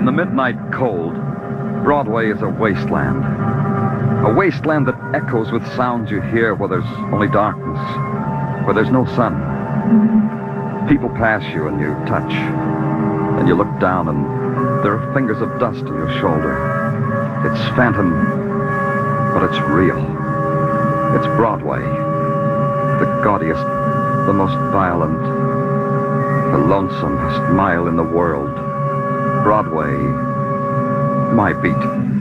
In the midnight cold, Broadway is a wasteland. A wasteland that echoes with sounds you hear where there's only darkness, where there's no sun. People pass you and you touch, and you look down and there are fingers of dust on your shoulder. It's phantom, but it's real. It's Broadway, the gaudiest, the most violent, the lonesomest mile in the world. Broadway, my beat.